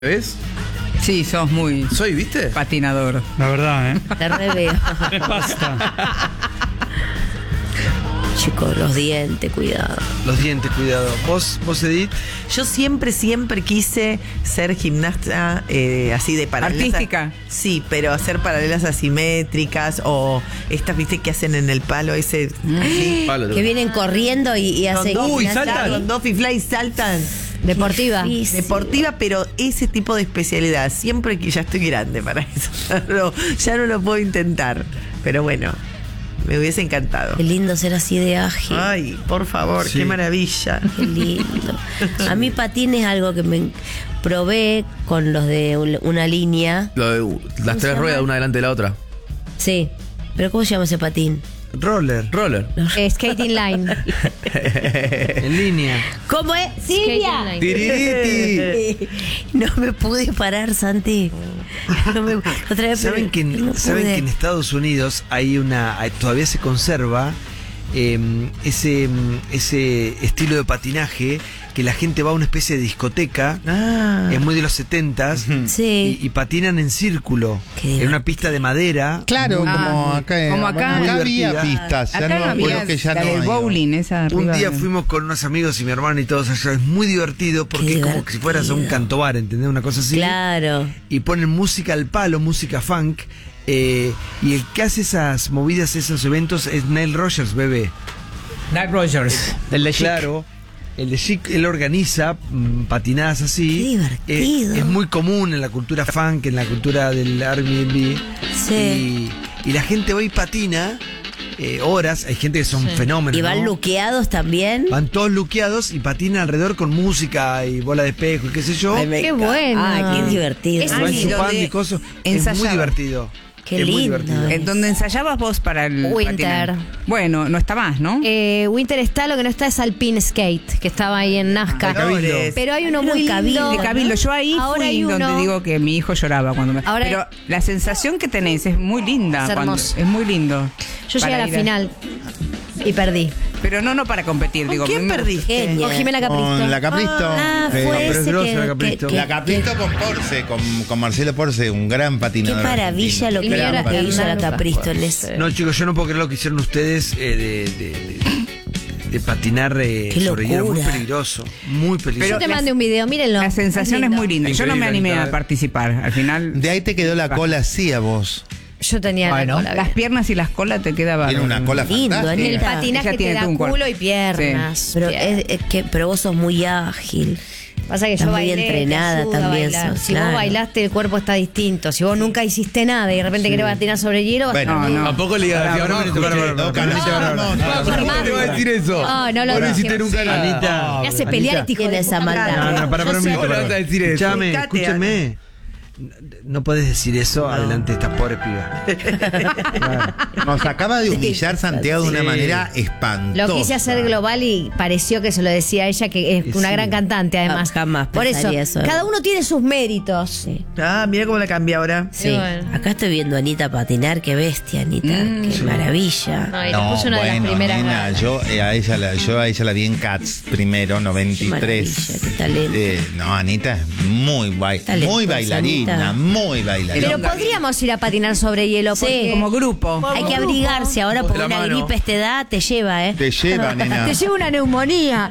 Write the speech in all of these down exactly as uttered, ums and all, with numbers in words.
¿Ves? Sí, sos muy Soy, ¿viste? patinador. La verdad, ¿eh? Te reveo. Me pasta. Chicos, los dientes, cuidado. Los dientes, cuidado. ¿Vos, vos Edith? Yo siempre, siempre quise ser gimnasta eh, así de paralelas. ¿Artística? Sí, pero hacer paralelas asimétricas o estas, viste, que hacen en el palo ese. así. Palo, Que vienen corriendo y, y Con hacen... dos, Uy, saltan. saltan. Con dos fly saltan. Deportiva. Difícil. Deportiva, pero ese tipo de especialidad. Siempre que ya estoy grande para eso. Ya no, ya no lo puedo intentar. Pero bueno, me hubiese encantado. Qué lindo ser así de ágil. Ay, por favor, Sí. qué maravilla. Qué lindo. A mí patín es algo que me probé con los de un- una línea. Lo de, uh, las se tres llama? ruedas, una delante de la otra. Sí. ¿Pero cómo se llama ese patín? Roller. Roller. Eh, skating line. En línea. ¿Cómo es? ¡Silvia! Skating line. Tiririti. No me pude parar, Santi. No me, otra vez ¿Saben que, en, no ¿saben pude. que en Estados Unidos hay una hay- todavía se conserva eh, ese, ese estilo de patinaje que la gente va a una especie de discoteca, Ah. es muy de los setentas, Sí. y, y patinan en círculo, Qué en una pista de madera. Claro, Ah, como acá, como acá. bueno, Muy había divertida. pistas, ya Acá no no, había bueno, que ya la no del hay. bowling, esa Un arriba. día fuimos con unos amigos y mi hermano y todos allá, es muy divertido porque Qué es como que si fueras a un divertido. cantobar, ¿entendés? Una cosa así. Claro. Y ponen música al palo, música funk. eh, y el que hace esas movidas, esos eventos es Nile Rogers, bebé. Nile Rogers, del de Chic. Claro, el de Chic, él organiza mm, patinadas así. Qué divertido. Eh, es muy común en la cultura funk, en la cultura del Airbnb. Sí. Y, y la gente va y patina eh, horas. Hay gente que son fenómenos. ¿Y van ¿no? luqueados también? Van todos luqueados y patinan alrededor con música y bola de espejo y qué sé yo. Ay, me Qué encanta. bueno. Ay, qué divertido. Es Van Ani, chupando donde y cosas. Es muy ensayaba. divertido. Qué es muy lindo, divertido. eh. En donde ensayabas vos para el Winter. patinar. Bueno, no está más, ¿no? Eh, Winter está, lo que no está es Alpine Skate, que estaba ahí en Nazca. Cabildo. Pero hay uno Pero muy Cabildo. lindo. De Cabildo, yo ahí Ahora fui hay uno- donde digo que mi hijo lloraba cuando me... Ahora Pero la sensación que tenés es muy linda. Es cuando- hermoso. es muy lindo. Yo llegué Para a la ir final y perdí. Pero no, no para competir, ¿Con digo. quién me- perdiste? Genia. Con Jimena Capristo. Con la Capristo. Ah, Eh, fue pero es ese grosa que, la Capristo. que- La que- Capristo con Porce, con, con Marcelo Porce, un gran Qué patinador. maravilla argentino. lo que, El mío era lo que hizo la Fernando Capristo en ese. No, chicos, yo no puedo creer lo que hicieron ustedes eh, de, de, de- de patinar eh, Qué sobre hielo. Muy locura. peligroso. Muy peligroso. Yo te la- mandé un video, mírenlo. La sensación es lindo. muy linda. Yo no me Increíble, animé Anita. a participar. Al final... De ahí te quedó la cola así a vos. Yo tenía Bueno. la cola Las bien. piernas y las colas te quedaban. Tiene una cola Lindo, fantástica. El Anita. patinaje Ella te tiene da todo un cuerpo. culo y piernas. Pero, Piernas. es, es que, pero vos sos muy ágil. Pasa que Estás yo muy bailé, te entrenada ayuda a también bailar. sos, Si claro. vos bailaste, el cuerpo está distinto. Si vos nunca hiciste nada y de repente querés patinar sobre hielo, vas Bueno, a No, no. Tampoco le digas así, Pará, no, pará, no, pará, pará, No, pará. Carlita, vamos, No, ¿Cómo Fernando. te va a decir eso? No, no lo Vos no dije. hiciste nunca nada. Anita. Me hace pelear este hijo Tiene de esa puta. maldad. No, no, para, para un Yo minuto. ¿Cómo le para. vas a decir eso? Escúchame, Fíjate, escúchame. No puedes decir eso adelante de estas pobres pibas. Nos acaba de humillar Santiago de una Sí. manera espantosa. Lo quise hacer global y pareció que se lo decía a ella, que es Y una sí. gran cantante además. Ah, jamás Por eso, pensaría eso. cada uno tiene sus méritos. Sí. Ah, mira cómo la cambia ahora. Sí. Y bueno. Acá estoy viendo a Anita patinar. Qué bestia, Anita. Qué maravilla. No, y le No, puse una de bueno, las primeras. nena, ganas. yo, eh, a ella la, yo a ella la vi en Cats primero, noventa y tres. Qué maravilla, qué talento. Eh, no, Anita es muy, bai- Talentosa, muy bailarina, Anita. muy bailarina. Pero podríamos ir a patinar sobre hielo. Sí. porque- Como grupo. Hay que abrigarse ahora porque De la una mano. gripe a esta edad te lleva, ¿eh? Te lleva, nena. Te lleva una neumonía.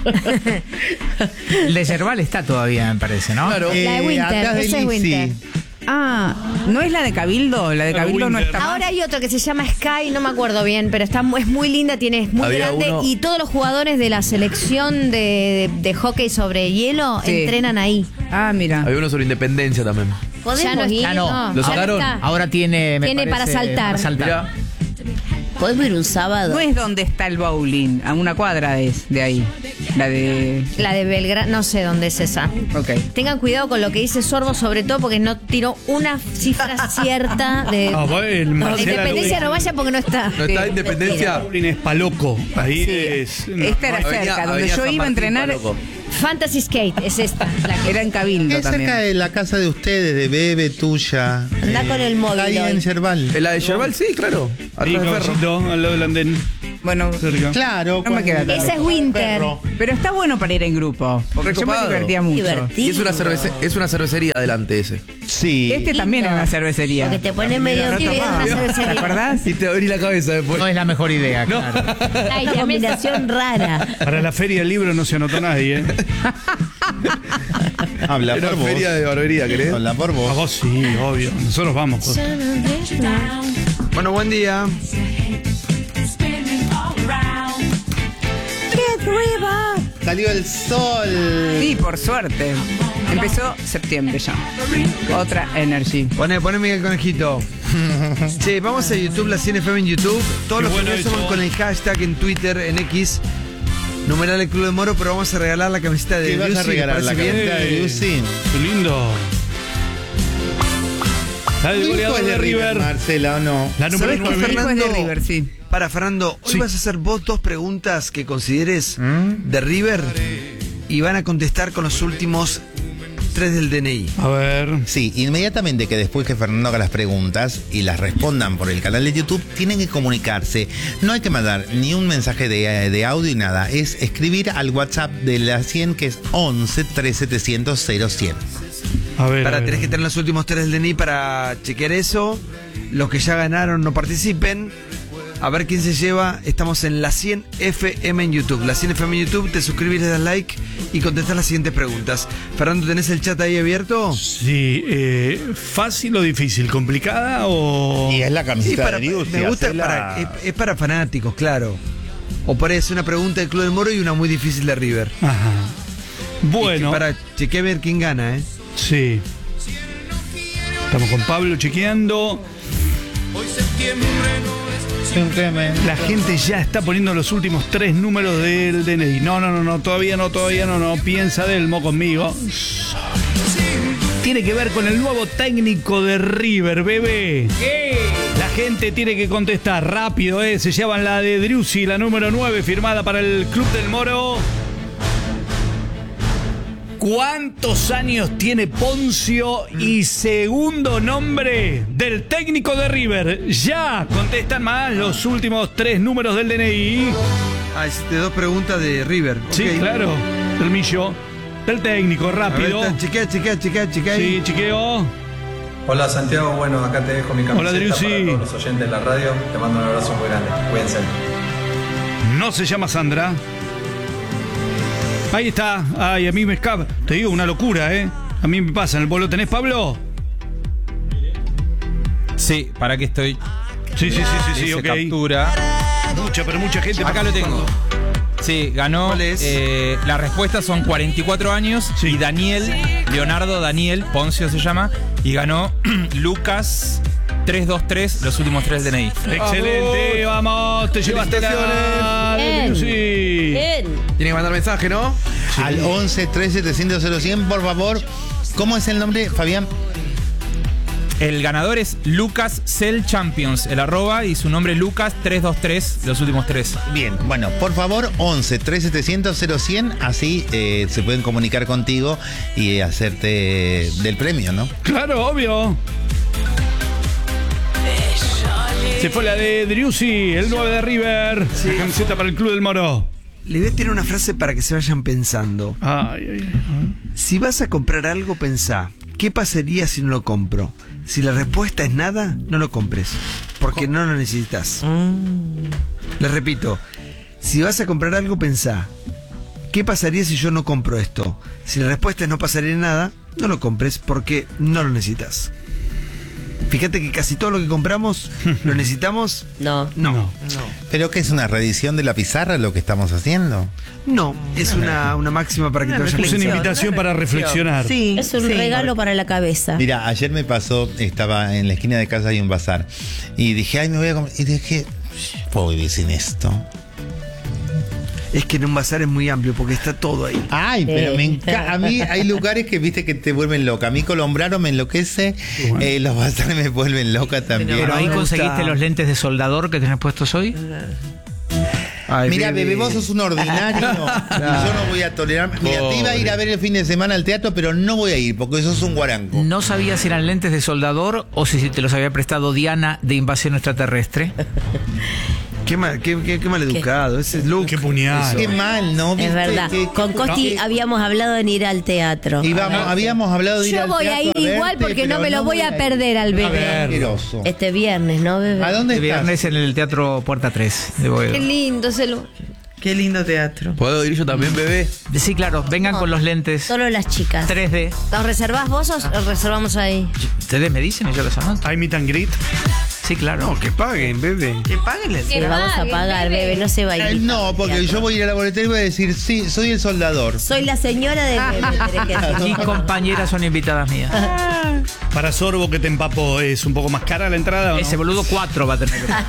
El de Yerbal está todavía, me parece, ¿no? Claro. La de Winter, atrás de esa es Lizzy. Winter. Ah, ¿no es la de Cabildo? La de Claro, Cabildo no Winter. está más. Ahora hay otro que se llama Sky, no me acuerdo bien, pero está mu- es muy linda, tiene, es muy Había grande uno- y todos los jugadores de la selección de, de- de hockey sobre hielo Sí. entrenan ahí. Ah, mira. Había uno sobre Independencia también. ¿Podemos, Ya no, ir, Ya no. ¿Lo ahora sacaron? está. Ahora tiene. me Tiene para parece, saltar. para saltar. Mirá. ¿podemos ir un sábado? No es donde está el bowling, a una cuadra es de ahí. La de... La de Belgrano, no sé dónde es esa. Ok. Tengan cuidado con lo que dice Sorbo, sobre todo porque no tiró una cifra cierta de. Ah, va, el La Marcela Independencia Luis. no vaya porque no está. ¿No está Independencia? Bowling es Paloco. Ahí es. no. Esta era Avenida- cerca, donde Avenida yo San iba a Martín, entrenar. Paloco. Fantasy Skate es esta. La que- Era en Cabildo Es cerca también. de la casa de ustedes, de Bebe, tuya. Anda con el móvil Ahí hoy. en Yerbal. ¿La de Yerbal? Sí, claro. Ahí, Atrás del ferro. caballito, al lado del andén. Bueno, Cerca. Claro. No me queda tan Ese es lejos. Winter. Perro. Pero está bueno para ir en grupo. Porque yo me Recopado. divertía mucho. Divertido. Y es una, cervece- es una cervecería adelante ese. Sí. Este también es una cervecería. Porque te pone medio No tibio en tomaba. una ¿Te cervecería. acordás? Y te abrí la cabeza después. No es la mejor idea, claro. Ay, Una te combinación rara. Para la feria del libro no se anotó nadie, ¿eh? Habla Era por vos. feria de barbería, ¿querés? Habla por A vos. vos sí, obvio. Nosotros vamos. pues. Bueno, buen día. Salió el sol. Sí, por suerte. Empezó septiembre ya. Otra energy. Poné, poné Miguel Conejito. Che, vamos a YouTube, la cien F M en YouTube. Todos Qué los bueno videos eso. son con el hashtag en Twitter, en X. Numeral el Club de Moro, pero vamos a regalar la camiseta de ¿Qué vas a Lucy, regalar? ¿te ¿La parece bien? camiseta de Lucy? Qué lindo. La del ¿Hijo goleador es de River. Marcela, o no? La número ¿Sabés qué, nueve. Fernando? Después de River, sí. Para Fernando, hoy Sí. vas a hacer vos dos preguntas que consideres de River y van a contestar con los últimos tres del D N I. A ver. Sí, inmediatamente que después que Fernando haga las preguntas y las respondan por el canal de YouTube, tienen que comunicarse. No hay que mandar ni un mensaje de, de audio y nada. Es escribir al WhatsApp de la cien, que es once tres setecientos cero cien. A ver. a Para ver. tenés que tener los últimos tres del D N I para chequear eso. Los que ya ganaron no participen. A ver quién se lleva. Estamos en la cien F M en YouTube. La cien F M en YouTube, te suscribís, le das like y contestás las siguientes preguntas. Fernando, ¿tenés el chat ahí abierto? Sí, eh, ¿fácil o difícil? ¿Complicada o...? Y es la Sí, camiseta para, de Lucy. me gusta, hacela- para, es, es para fanáticos, claro. O por eso una pregunta del Club del Moro y una muy difícil de River. Ajá. Y Bueno, que para chequear a ver quién gana, ¿eh? sí. Estamos con Pablo chequeando. La gente ya está poniendo los últimos tres números del D N I. No, no, no, no, todavía no, todavía no, no. Piensa Delmo conmigo. Tiene que ver con el nuevo técnico de River, bebé. La gente tiene que contestar rápido, ¿eh? Se llevan la de Driussi, la número nueve, firmada para el Club del Moro. ¿Cuántos años tiene Poncio y segundo nombre del técnico de River? Ya contestan más los últimos tres números del D N I. Ah, hiciste dos preguntas de River. Sí, Ok. claro. Del millo. Del técnico, A ver, rápido. está, chequea, chequea, chequea, chequea. Sí, chequeo. Hola Santiago, bueno, acá te dejo mi camiseta Hola, Driussi. para todos los oyentes de la radio. Te mando un abrazo muy grande. Cuídense. No se llama Sandra. Ahí está. Ay, a mí me escapa. Te digo, una locura, ¿eh? A mí me pasa. ¿En el bolo tenés, Pablo? Sí, ¿para qué estoy? Sí, sí, sí, sí, sí, Dice ok. captura. Mucha, pero mucha gente. Acá lo tengo. Sí, ganó. ¿Cuál es? Eh, las respuestas son cuarenta y cuatro años. Sí. Y Daniel, Leonardo Daniel, Poncio se llama. Y ganó Lucas tres dos tres, los últimos tres D N I. Excelente, vamos, te llevaste la... Bien. Sí. Bien. Tiene que mandar mensaje, ¿no? Al once tres setecientos cero cien, por favor. ¿Cómo es el nombre, Fabián? El ganador es Lucas Cell Champions, el arroba, y su nombre es Lucas tres dos tres, los últimos tres. Bien, bueno, por favor, once tres setecientos cero cien, así eh, se pueden comunicar contigo y hacerte del premio, ¿no? Claro, obvio. Se fue la de Driussi, el nueve de River. La camiseta para el Club del Moro. Le voy a tirar una frase para que se vayan pensando. Ay, ay, ay. Si vas a comprar algo, pensá, ¿qué pasaría si no lo compro? Si la respuesta es nada, no lo compres, porque no lo necesitas. Les repito, si vas a comprar algo, pensá, ¿qué pasaría si yo no compro esto? Si la respuesta es no pasaría nada, no lo compres, porque no lo necesitas. Fíjate que casi todo lo que compramos, ¿lo necesitamos? No. No. No, ¿Pero qué es una reedición de la pizarra lo que estamos haciendo? no es una, una máxima para que te vayas Es una pensando. invitación para reflexionar. Sí. Es un sí. regalo para la cabeza. Mira, ayer me pasó, estaba en la esquina de casa hay un bazar y dije, ay, me voy a comprar. Y dije, puedo vivir sin esto. Es que en un bazar es muy amplio porque está todo ahí. Ay, pero Sí. me encanta. A mí hay lugares que viste que te vuelven loca. A mí Colombrano me enloquece, Bueno. eh, los bazares me vuelven loca también. Pero ahí me gusta. conseguiste los lentes de soldador que tenés puestos hoy. Ay, Mira, bebé. bebé, vos sos un ordinario. Y yo no voy a tolerar. Mira, te iba a ir a ver el fin de semana al teatro, pero no voy a ir porque sos un guarango. No sabía si eran lentes de soldador o si te los había prestado Diana de Invasión Extraterrestre. Qué mal, qué, qué, qué mal educado. Ese look. Qué puñal. Qué mal, ¿no? Es ¿Viste? verdad. Que- Con Costi no. habíamos hablado de ir al teatro. Íbamos- habíamos hablado de ir Yo al voy a teatro ir verte, igual porque no pero me lo voy a ir. perder al A bebé. ver. Asqueroso. Este viernes, ¿no, bebé? ¿A dónde El estás? viernes en el Teatro Puerta tres de Boedo. Qué lindo se lo. Qué lindo teatro. ¿Puedo ir yo también, bebé? Sí, claro, vengan No, con los lentes Solo las chicas. tres D. ¿Nos reservás vos o o reservamos ahí? Ustedes me dicen y yo los anoto. ¿Hay meet and greet? Sí, claro. No, que paguen, bebé. Que paguen la Le vamos a paguen, pagar, bebé. bebé, no se va a Eh, ir. no, porque yo voy a ir a la boletería y voy a decir, sí, soy el soldador. Soy la señora de bebé, tenés que decir. Mis compañeras son invitadas mías. Para Sorbo que te empapó, ¿es un poco más cara la entrada o no? Ese boludo cuatro va a tener que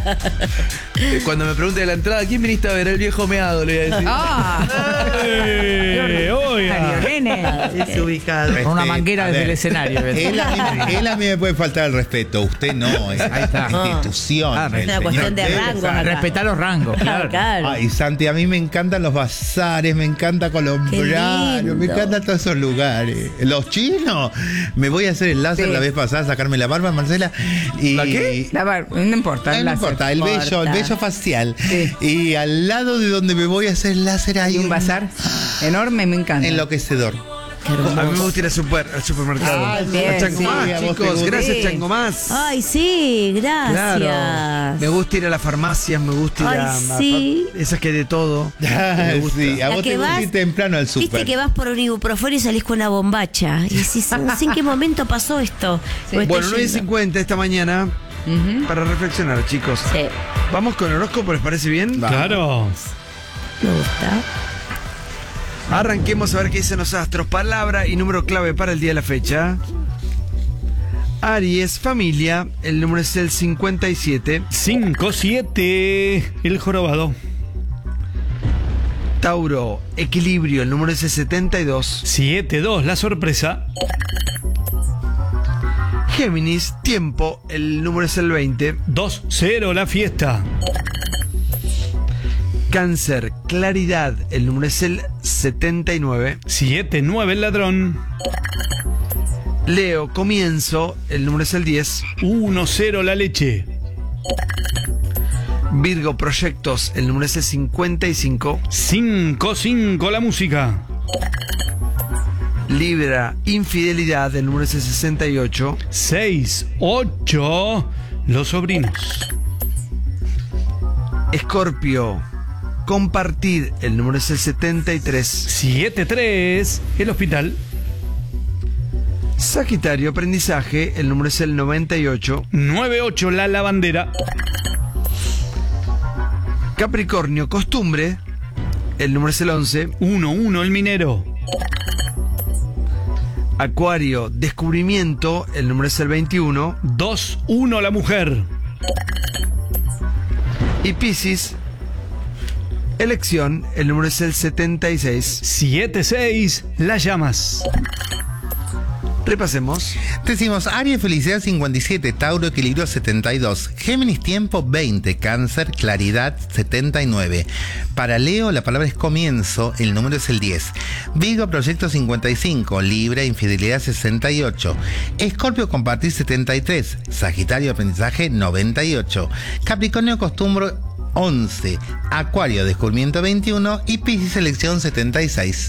Eh, Cuando me pregunte de la entrada, ¿quién viniste a ver? El viejo meado, le voy a decir. ¡Ah! ¡Eh! Oiga. Nene. Es ubicado. con una Respeto. manguera A desde ver, el escenario. Él a, mí, él a mí me puede faltar el respeto, usted no, es Ahí está. institución. Ah, el es una señor cuestión de Tevez. rangos acá. Respetar los rangos, claro. Claro. Ay, Santi, a mí me encantan los bazares, me encanta Colombrano, lindo. me encantan todos esos lugares. Los chinos, me voy a hacer el láser Sí. la vez pasada, sacarme la barba, Marcela. Y, ¿La qué? La bar- no importa. Eh, el no láser. importa, el importa. vello, el vello facial. Sí. Y al lado de donde me voy a hacer el láser hay Hay un bazar enorme, me encanta. enloquecedor. A mí me gusta ir al, super, al supermercado. Ah, bien, A Chango sí, Más, a vos te chicos. gusta. Gracias, Sí. Chango Más. Ay, sí, gracias. Claro. Me gusta ir a las farmacias, me gusta ir Ay, a, a- sí. esas que hay de todo. Ah, Me gusta. sí, a La vos que te gusta vas- ir temprano al Viste súper. que vas por un ibuprofeno y salís con una bombacha. Y decís, no sé en qué momento pasó esto. O estoy Bueno, nueve yendo. cincuenta esta mañana para reflexionar, chicos. Sí, Vamos con horóscopo, ¿les parece bien? Claro. me gusta. Arranquemos a ver qué dicen los astros. Palabra y número clave para el día de la fecha. Aries, familia, el número es el cincuenta y siete. cinco siete. El jorobado. Tauro, equilibrio, el número es el setenta y dos. siete dos. La sorpresa. Géminis, tiempo, el número es el veinte. dos cero. La fiesta. Cáncer, claridad, el número es el setenta y nueve. siete nueve. El ladrón. Leo, comienzo, el número es el diez. uno cero. La leche. Virgo, proyectos, el número es el cincuenta y cinco. cinco cinco. La música. Libra, infidelidad, el número es el sesenta y ocho. seis ocho. Los sobrinos. Escorpio, compartir, el número es el setenta y tres. siete tres. El hospital. Sagitario, aprendizaje, el número es el noventa y ocho. nueve ocho. La lavandera. Capricornio, costumbre, el número es el once. uno uno. El minero. Acuario, descubrimiento, el número es el veintiuno. dos uno. La mujer. Y Piscis, elección, el número es el setenta y seis. siete seis. Las llamas. Repasemos. Decimos Aries, felicidad cincuenta y siete, Tauro, equilibrio setenta y dos, Géminis, tiempo veinte, Cáncer, claridad setenta y nueve. Para Leo la palabra es comienzo, el número es el diez. Virgo, proyecto cincuenta y cinco, Libra, infidelidad sesenta y ocho. Escorpio, compartir setenta y tres. Sagitario, aprendizaje noventa y ocho. Capricornio, costumbre once. Acuario, descubrimiento veintiuno. Y Piscis, selección setenta y seis.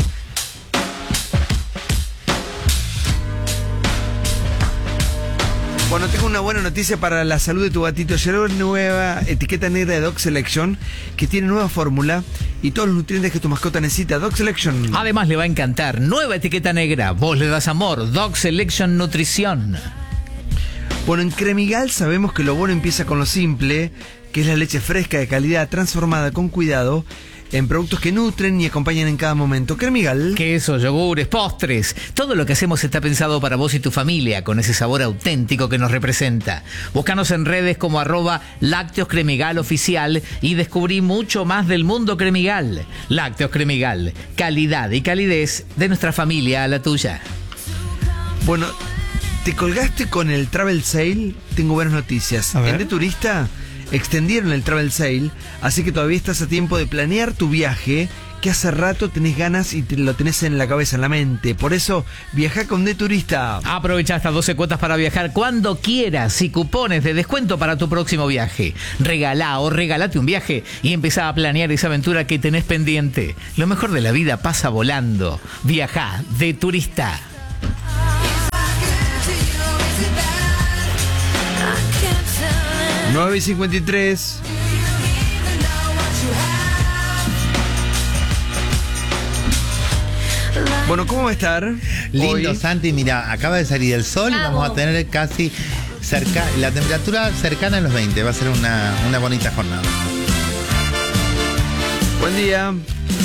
Bueno, tengo una buena noticia para la salud de tu gatito. Llegó una nueva etiqueta negra de Dog Selection que tiene nueva fórmula y todos los nutrientes que tu mascota necesita. Dog Selection. Además le va a encantar. Nueva etiqueta negra. Vos le das amor. Dog Selection Nutrición. Bueno, en Cremigal sabemos que lo bueno empieza con lo simple, que es la leche fresca de calidad, transformada con cuidado, en productos que nutren y acompañan en cada momento. Cremigal. Queso, yogures, postres. Todo lo que hacemos está pensado para vos y tu familia, con ese sabor auténtico que nos representa. Búscanos en redes como arroba Lácteos Cremigal Oficial y descubrí mucho más del mundo Cremigal. Lácteos Cremigal. Calidad y calidez de nuestra familia a la tuya. Bueno, ¿te colgaste con el Travel Sale? Tengo buenas noticias. A ver. En De Turista extendieron el Travel Sale, así que todavía estás a tiempo de planear tu viaje que hace rato tenés ganas y te lo tenés en la cabeza, en la mente. Por eso, viajá con De Turista. Aprovecha hasta doce cuotas para viajar cuando quieras y cupones de descuento para tu próximo viaje. Regalá o regálate un viaje y empezá a planear esa aventura que tenés pendiente. Lo mejor de la vida pasa volando. Viajá De Turista. nueve y cincuenta y tres. Bueno, ¿cómo va a estar? Lindo, hoy? Santi, mira, acaba de salir el sol y Bravo. vamos a tener casi cerca, la temperatura cercana a los veinte. Va a ser una, una bonita jornada. Buen día.